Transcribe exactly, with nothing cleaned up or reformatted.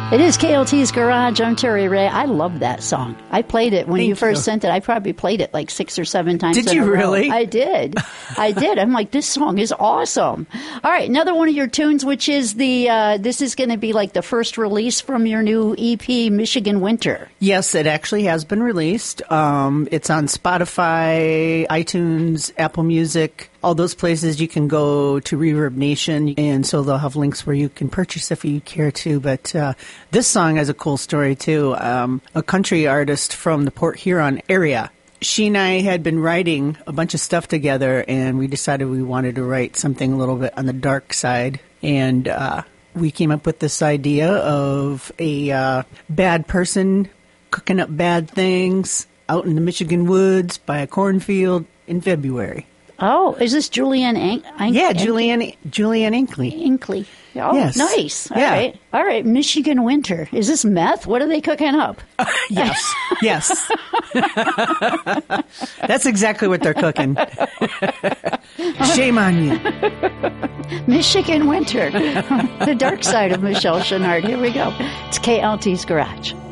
It is K L T's Garage. I'm Terry Ray. I love that song. I played it when Thank you first you. sent it. I probably played it like six or seven times. Did in you a row. really? I did. I did. I'm like, this song is awesome. All right, another one of your tunes, which is the, uh, this is going to be like the first release from your new E P, Michigan Winter. Yes, it actually has been released. Um, it's on Spotify, iTunes, Apple Music, all those places. You can go to Reverb Nation, and so they'll have links where you can purchase if you care to. But uh, this song has a cool story, too. Um, a country artist from the Port Huron area. She and I had been writing a bunch of stuff together, and we decided we wanted to write something a little bit on the dark side. And uh, we came up with this idea of a uh, bad person cooking up bad things out in the Michigan woods by a cornfield in February. Oh, is this Julianne Ink- Ink- Yeah, Ink- Julianne, Julianne Inkley. Inkley. Oh, Yes. nice. All Yeah. right. All right. Michigan Winter. Is this meth? What are they cooking up? Yes, yes. That's exactly what they're cooking. Shame on you. Michigan Winter. The dark side of Michelle Chenard. Here we go. It's K L T's Garage.